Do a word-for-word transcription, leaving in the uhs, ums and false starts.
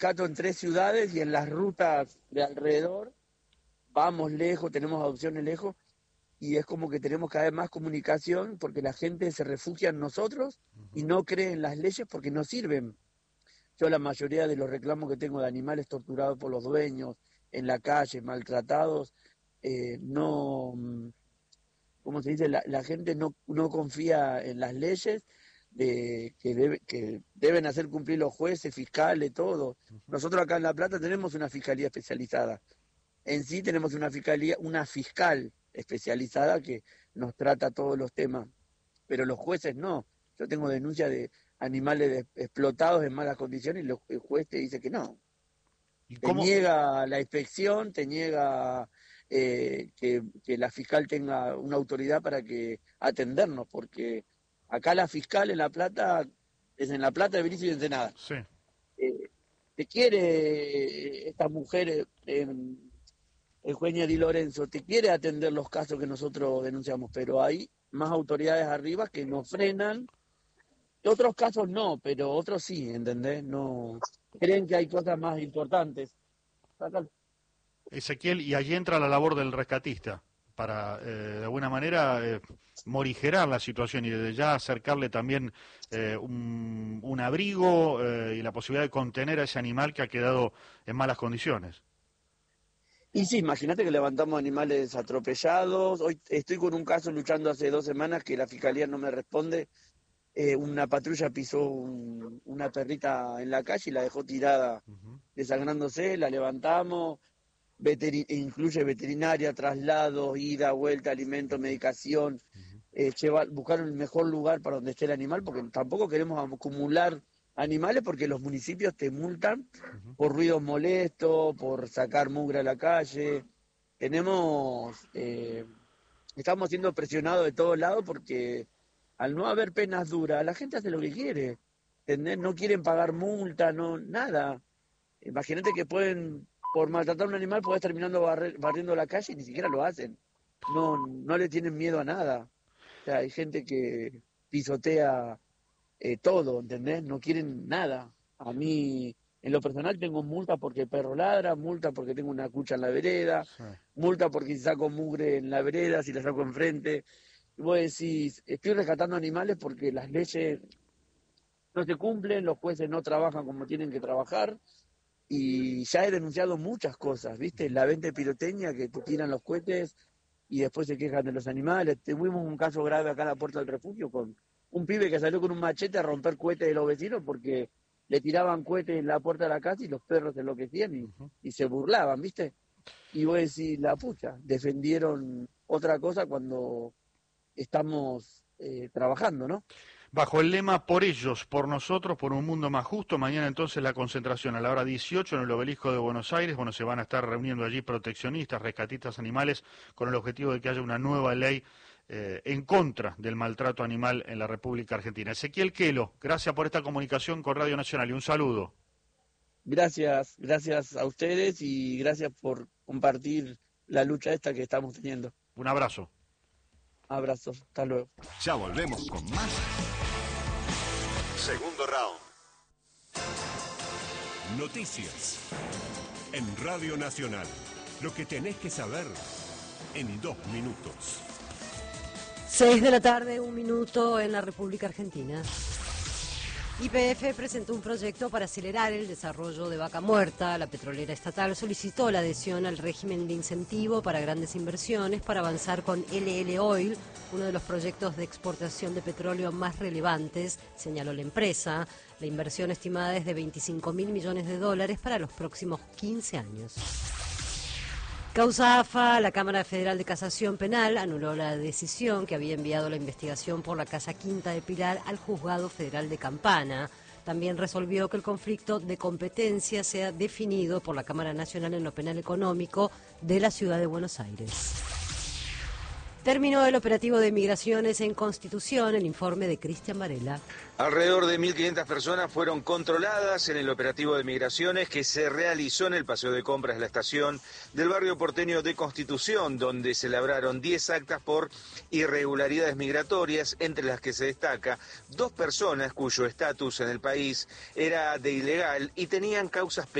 rescato en tres ciudades y en las rutas de alrededor vamos lejos, tenemos adopciones lejos, y es como que tenemos cada vez más comunicación porque la gente se refugia en nosotros y no cree en las leyes porque no sirven. Yo la mayoría de los reclamos que tengo de animales torturados por los dueños, en la calle, maltratados, eh, no, ¿cómo se dice? La, la gente no, no confía en las leyes de, que, debe, que deben hacer cumplir los jueces, fiscales, todo. Nosotros acá en La Plata tenemos una fiscalía especializada. En sí tenemos una fiscalía, una fiscal especializada que nos trata todos los temas, pero los jueces no. Yo tengo denuncias de animales de, explotados en malas condiciones y los, el juez te dice que no. ¿Y Te cómo? niega la inspección, te niega eh, que, que la fiscal tenga una autoridad para que atendernos, porque acá la fiscal en La Plata es en La Plata, de Berizo y de Ensenada. Sí. Eh, te quiere esta mujer, eh, Eugenia Di Lorenzo, te quiere atender los casos que nosotros denunciamos, pero hay más autoridades arriba que nos frenan. Otros casos no, pero otros sí, ¿entendés? No creen que hay cosas más importantes. Sácalo. Ezequiel, y allí entra la labor del rescatista para, eh, de alguna manera, eh, morigerar la situación y desde ya acercarle también eh, un, un abrigo eh, y la posibilidad de contener a ese animal que ha quedado en malas condiciones. Y sí, imagínate que levantamos animales atropellados. Hoy estoy con un caso luchando hace dos semanas que la fiscalía no me responde. Eh, una patrulla pisó un, una perrita en la calle y la dejó tirada, Uh-huh. desangrándose, la levantamos. Veteri- incluye veterinaria, traslados, ida, vuelta, alimento, medicación, Uh-huh. eh, llevar, buscar el mejor lugar para donde esté el animal, porque tampoco queremos acumular animales porque los municipios te multan Uh-huh. por ruidos molestos, por sacar mugre a la calle. Tenemos, eh, estamos siendo presionados de todos lados porque al no haber penas duras, la gente hace lo que quiere, ¿entendés? No quieren pagar multa, no, nada. Imagínate que pueden, por maltratar a un animal, podés terminando barre- barriendo la calle y ni siquiera lo hacen. No, no le tienen miedo a nada. O sea, hay gente que pisotea eh, todo, ¿entendés? No quieren nada. A mí, en lo personal, tengo multa porque el perro ladra, multa porque tengo una cucha en la vereda, Sí. multa porque si saco mugre en la vereda, si la saco enfrente. Y vos decís, estoy rescatando animales porque las leyes no se cumplen, los jueces no trabajan como tienen que trabajar. Y ya he denunciado muchas cosas, ¿viste? La venta de pirotecnia, que te tiran los cohetes y después se quejan de los animales. Tuvimos un caso grave acá a la puerta del refugio con un pibe que salió con un machete a romper cohetes de los vecinos porque le tiraban cohetes en la puerta de la casa y los perros se enloquecían y, Uh-huh. y se burlaban, ¿viste? Y vos decís, la pucha, defendieron otra cosa cuando estamos eh, trabajando, ¿no? Bajo el lema "Por ellos, por nosotros, por un mundo más justo", mañana entonces la concentración a la hora dieciocho en el Obelisco de Buenos Aires. Bueno, se van a estar reuniendo allí proteccionistas, rescatistas animales, con el objetivo de que haya una nueva ley eh, en contra del maltrato animal en la República Argentina. Ezequiel Quelo, gracias por esta comunicación con Radio Nacional y un saludo. Gracias, gracias a ustedes y gracias por compartir la lucha esta que estamos teniendo. Un abrazo. Abrazo, hasta luego. Ya volvemos con más. Segundo round. Noticias en Radio Nacional. Lo que tenés que saber en dos minutos. Seis de la tarde, un minuto en la República Argentina. Y P F presentó un proyecto para acelerar el desarrollo de Vaca Muerta. La petrolera estatal solicitó la adhesión al régimen de incentivo para grandes inversiones para avanzar con L L Oil, uno de los proyectos de exportación de petróleo más relevantes, señaló la empresa. La inversión estimada es de veinticinco mil millones de dólares para los próximos quince años. Causa A F A, la Cámara Federal de Casación Penal anuló la decisión que había enviado la investigación por la Casa Quinta de Pilar al Juzgado Federal de Campana. También resolvió que el conflicto de competencia sea definido por la Cámara Nacional en lo Penal Económico de la Ciudad de Buenos Aires. Terminó el operativo de migraciones en Constitución, el informe de Cristian Varela. Alrededor de mil quinientas personas fueron controladas en el operativo de migraciones que se realizó en el paseo de compras de la estación del barrio porteño de Constitución, donde se labraron diez actas por irregularidades migratorias, entre las que se destaca dos personas cuyo estatus en el país era de ilegal y tenían causas penales.